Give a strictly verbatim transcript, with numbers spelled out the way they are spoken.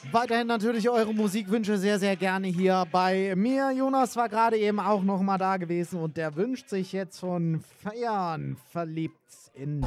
Weiterhin natürlich eure Musikwünsche sehr, sehr gerne hier bei mir. Jonas war gerade eben auch noch mal da gewesen und der wünscht sich jetzt von Feiern verliebt in